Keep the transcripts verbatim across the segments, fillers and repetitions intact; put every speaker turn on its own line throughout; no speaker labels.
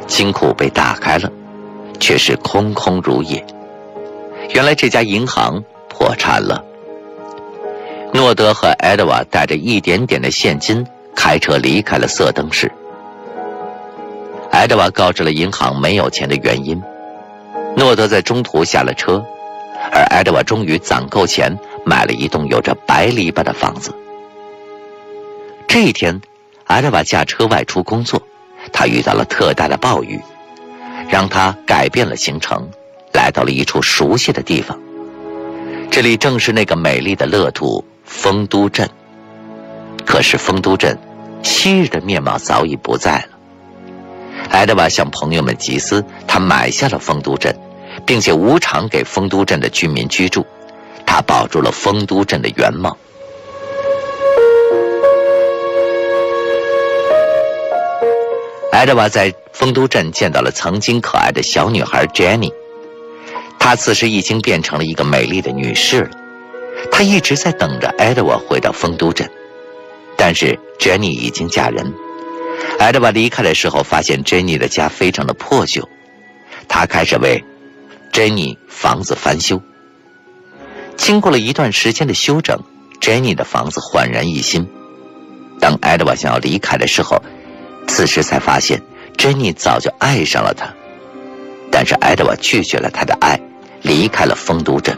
金库被打开了，却是空空如也。原来这家银行破产了。诺德和埃德瓦带着一点点的现金开车离开了色灯市。埃德瓦告知了银行没有钱的原因，诺德在中途下了车，而埃德瓦终于攒够钱买了一栋有着白篱笆的房子。这一天，埃德瓦驾车外出工作，他遇到了特大的暴雨，让他改变了行程，来到了一处熟悉的地方。这里正是那个美丽的乐土丰都镇。可是丰都镇昔日的面貌早已不在了。埃德瓦向朋友们集资，他买下了丰都镇，并且无偿给丰都镇的居民居住，他保住了丰都镇的原貌。埃德瓦在丰都镇见到了曾经可爱的小女孩 Jenny， 她此时已经变成了一个美丽的女士了。她一直在等着埃德瓦回到丰都镇，但是 Jenny 已经嫁人。埃德瓦离开的时候，发现 Jenny 的家非常的破旧，他开始为 Jenny 房子翻修。经过了一段时间的修整， Jenny 的房子焕然一新。当埃德瓦想要离开的时候，此时才发现 Jenny 早就爱上了他，但是埃德瓦拒绝了他的爱，离开了丰都镇。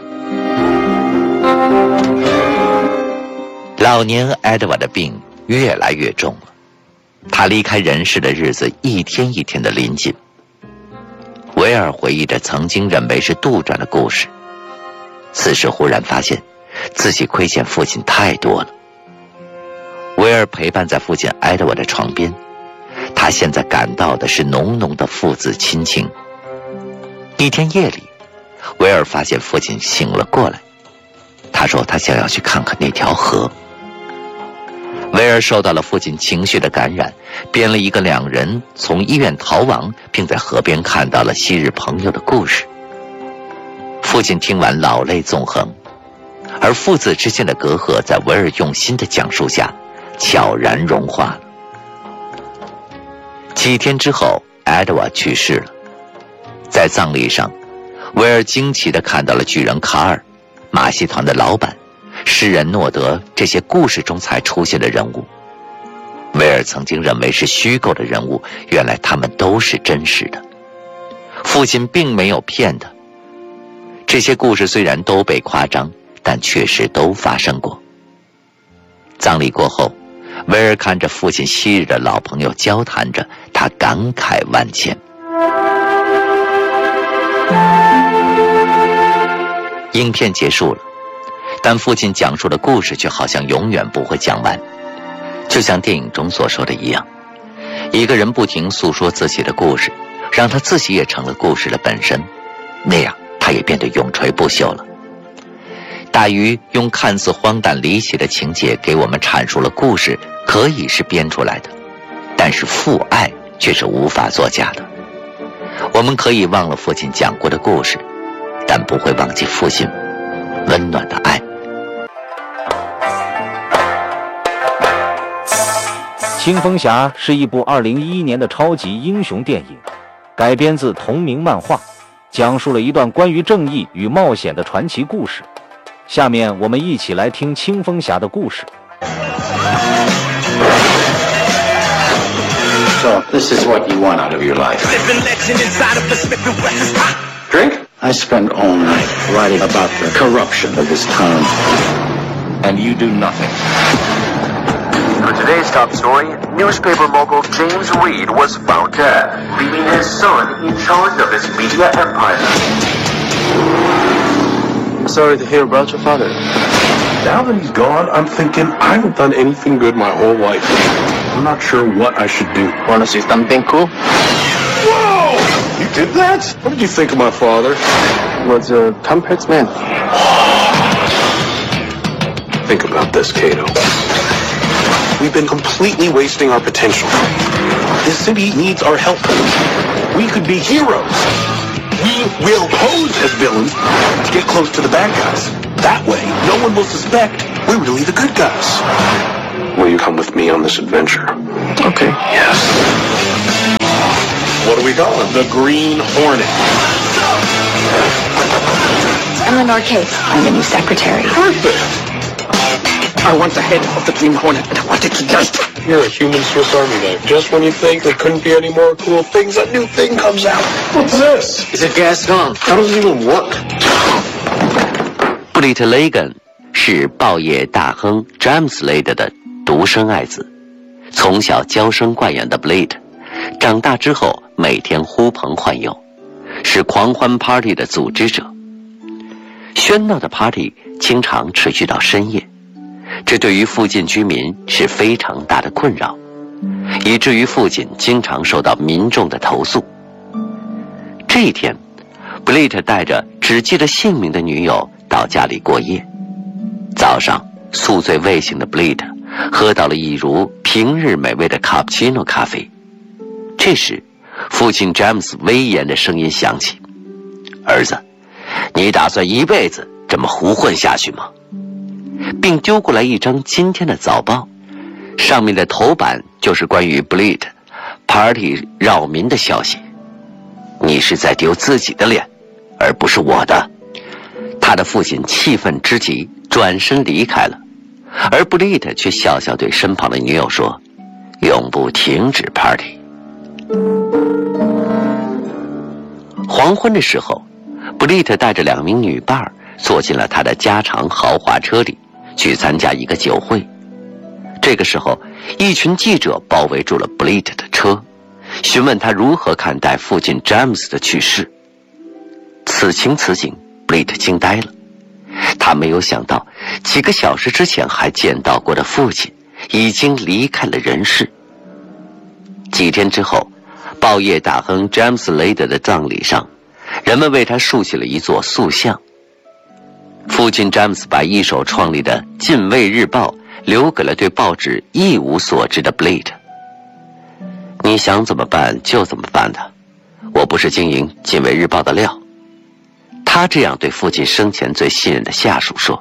老年埃德瓦的病越来越重了，他离开人世的日子一天一天的临近。威尔回忆着曾经认为是杜撰的故事，此时忽然发现自己亏欠父亲太多了。威尔陪伴在父亲埃德瓦的床边，他现在感到的是浓浓的父子亲情。一天夜里，威尔发现父亲醒了过来，他说他想要去看看那条河。威尔受到了父亲情绪的感染，编了一个两人从医院逃亡并在河边看到了昔日朋友的故事。父亲听完老泪纵横，而父子之间的隔阂在威尔用心的讲述下悄然融化了。几天之后，埃德瓦去世了。在葬礼上，威尔惊奇地看到了巨人卡尔、马戏团的老板、诗人诺德这些故事中才出现的人物。威尔曾经认为是虚构的人物，原来他们都是真实的。父亲并没有骗他。这些故事虽然都被夸张，但确实都发生过。葬礼过后，威尔看着父亲昔日的老朋友交谈着，他感慨万千。影片结束了，但父亲讲述的故事却好像永远不会讲完。就像电影中所说的一样，一个人不停诉说自己的故事，让他自己也成了故事的本身，那样他也变得永垂不朽了。大鱼用看似荒诞离奇的情节给我们阐述了故事可以是编出来的，但是父爱却是无法作假的。我们可以忘了父亲讲过的故事，但不会忘记父亲温暖的爱。
青蜂侠是一部二零一一年的超级英雄电影，改编自同名漫画，讲述了一段关于正义与冒险的传奇故事。下面我们一起来听青蜂侠的故事。
So, this is what you want out of your life. Drink? I spend all night writing about the corruption of this town. And you do nothing.
For today's top story, newspaper mogul James Reed was found dead, leaving his son in charge of his media empire.
Sorry to hear about your father.
Now that he's gone, I'm thinking I haven't done anything good my whole life. I'm not sure what I should do.
Wanna see something cool?
Whoa! You did that? What did you think of my father?
Was a Tom-Pet's man.
Think about this, Kato. We've been completely wasting our potential. This city needs our help. We could be heroes. We will pose as villains to get close to the bad guys. That way, no one will suspect we're really the good guys. Will you come with me on this adventure?
Okay.
Yes. What do we call him? The Green Hornet.
Eleanor Case. I'm the new secretary.
Perfect.
I want the head of the Green Hornet, and I want it tonight.
You're a human Swiss Army knife. Just when you think there couldn't be any more cool things, a new thing comes out. What's this?
Is it gas gun?
How does it even work?
布利特·雷根是报业大亨詹姆斯·雷德的独生爱子，从小娇生惯养的布雷特，长大之后每天呼朋唤友，是狂欢 party 的组织者。喧闹的 party 经常持续到深夜，这对于附近居民是非常大的困扰，以至于附近经常受到民众的投诉。这一天，布雷特带着只记得姓名的女友到家里过夜。早上宿醉未醒的布雷特喝到了一如平日美味的卡布奇诺咖啡。这时，父亲詹姆斯威严的声音响起：“儿子，你打算一辈子这么胡混下去吗？”并丢过来一张今天的早报，上面的头版就是关于布雷特 party 扰民的消息。你是在丢自己的脸，而不是我的。他的父亲气愤之极，转身离开了，而布雷特却笑笑对身旁的女友说：“永不停止 party。”黄昏的时候，布雷特带着两名女伴坐进了他的加长豪华车里，去参加一个酒会。这个时候，一群记者包围住了布雷特的车，询问他如何看待父亲詹姆斯的去世。此情此景，布雷特惊呆了。他没有想到，几个小时之前还见到过的父亲，已经离开了人世。几天之后，报业大亨詹姆斯·雷德的葬礼上，人们为他竖起了一座塑像。父亲詹姆斯把一手创立的《近卫日报》留给了对报纸一无所知的布雷特。你想怎么办就怎么办的，我不是经营《近卫日报》的料。他这样对父亲生前最信任的下属说。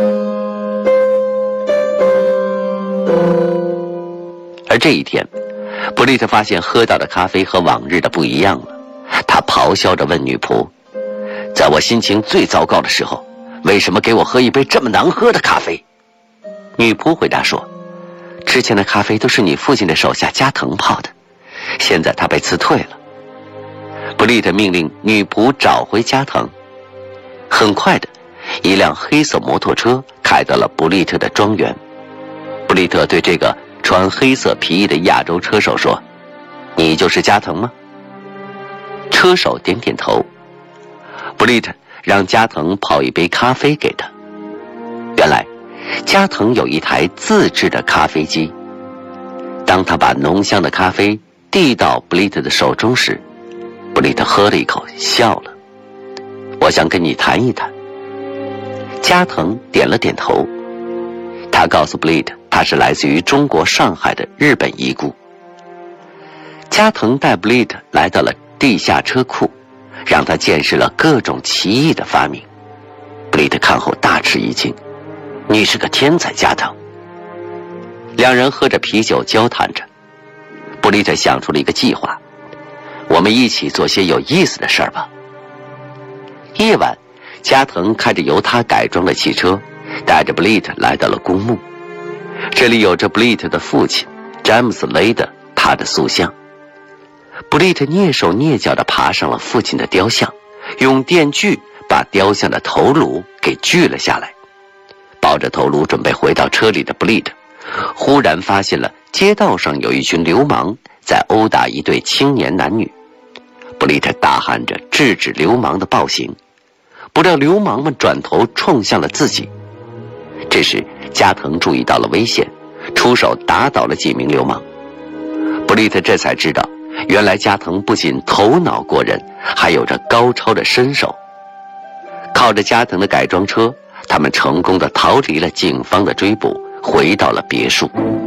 而这一天，布雷特发现喝到的咖啡和往日的不一样了。他咆哮着问女仆：“在我心情最糟糕的时候，为什么给我喝一杯这么难喝的咖啡？”女仆回答说：“之前的咖啡都是你父亲的手下加藤泡的，现在他被辞退了。”布雷特命令女仆找回加藤。很快的，一辆黑色摩托车开到了布雷特的庄园。布雷特对这个穿黑色皮衣的亚洲车手说：“你就是加藤吗？”车手点点头。布雷特让加藤泡一杯咖啡给他。原来加藤有一台自制的咖啡机。当他把浓香的咖啡递到布雷特的手中时，布雷特喝了一口，笑了。“我想跟你谈一谈。”加藤点了点头。他告诉布雷特，他是来自于中国上海的日本遗孤。加藤带布雷特来到了地下车库，让他见识了各种奇异的发明。布雷特看后大吃一惊：“你是个天才，加藤。”两人喝着啤酒交谈着。布雷特想出了一个计划：“我们一起做些有意思的事儿吧。”夜晚，加藤开着由他改装的汽车，带着布雷特来到了公墓。这里有着布雷特的父亲詹姆斯·雷德他的塑像。布雷特蹑手蹑脚地爬上了父亲的雕像，用电锯把雕像的头颅给锯了下来。抱着头颅准备回到车里的布雷特，忽然发现了街道上有一群流氓在殴打一对青年男女。布雷特大喊着制止流氓的暴行，不料流氓们转头冲向了自己。这时加藤注意到了危险，出手打倒了几名流氓。布雷特这才知道，原来加藤不仅头脑过人，还有着高超的身手。靠着加藤的改装车，他们成功地逃离了警方的追捕，回到了别墅。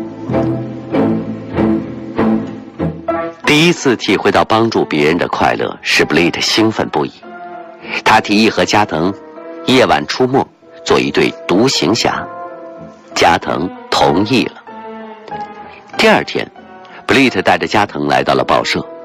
第一次体会到帮助别人的快乐，使布雷特兴奋不已。他提议和加藤夜晚出没，做一对独行侠。加藤同意了。第二天，布雷特带着加藤来到了报社。